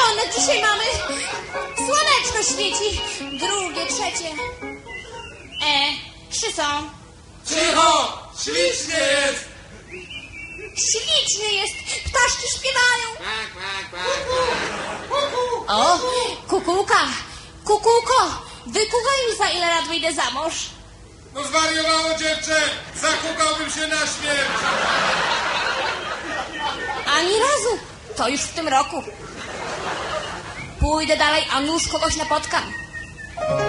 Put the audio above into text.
słonne dzisiaj mamy. Słoneczko świeci. Drugie, trzecie. 3 są. Cicho! Ślicznie jest! Ślicznie jest. Ptaszki śpiewają. Kwak, kwak, kwak, kwak. O, kukułka. Kukułko, wykuwaj mi, za ile lat wyjdę za mąż. No zwariowało dziewczę! Zakukałbym się na śmierć! Ani razu. To już w tym roku. Pójdę dalej, a nuż kogoś napotkam.